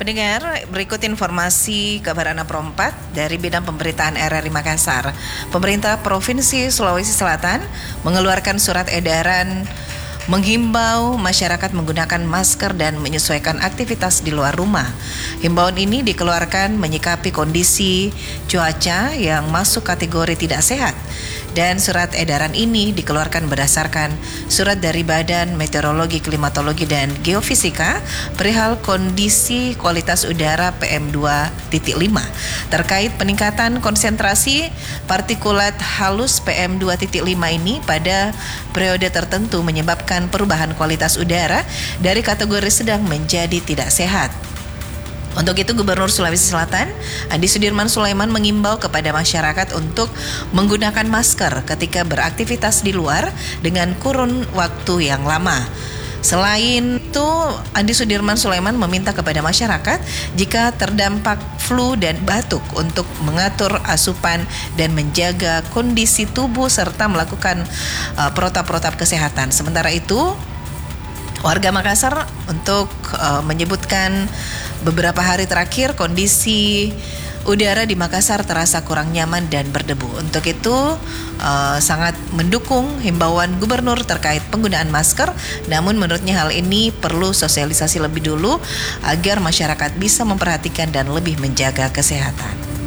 pendengar, berikut informasi kabar Anak Pro 4 dari Bidang Pemberitaan RRI Makassar. Pemerintah Provinsi Sulawesi Selatan mengeluarkan surat edaran menghimbau masyarakat menggunakan masker dan menyesuaikan aktivitas di luar rumah. Himbauan ini dikeluarkan menyikapi kondisi cuaca yang masuk kategori tidak sehat. Dan surat edaran ini dikeluarkan berdasarkan surat dari Badan Meteorologi, Klimatologi, dan Geofisika perihal kondisi kualitas udara PM2.5 terkait peningkatan konsentrasi partikulat halus PM2.5 ini pada periode tertentu menyebabkan perubahan kualitas udara dari kategori sedang menjadi tidak sehat. Untuk itu, Gubernur Sulawesi Selatan, Andi Sudirman Sulaiman, mengimbau kepada masyarakat untuk menggunakan masker ketika beraktivitas di luar dengan kurun waktu yang lama. Selain itu, Andi Sudirman Sulaiman meminta kepada masyarakat jika terdampak flu dan batuk untuk mengatur asupan dan menjaga kondisi tubuh serta melakukan protap-protap kesehatan. Sementara itu, warga Makassar untuk menyebutkan beberapa hari terakhir kondisi udara di Makassar terasa kurang nyaman dan berdebu. Untuk itu sangat mendukung himbauan gubernur terkait penggunaan masker. Namun menurutnya hal ini perlu sosialisasi lebih dulu agar masyarakat bisa memperhatikan dan lebih menjaga kesehatan.